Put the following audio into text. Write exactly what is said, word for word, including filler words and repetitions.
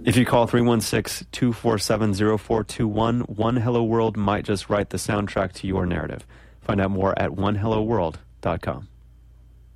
If you call three one six, two four seven, zero four two one, One Hello World might just write the soundtrack to your narrative. Find out more at one hello world dot com.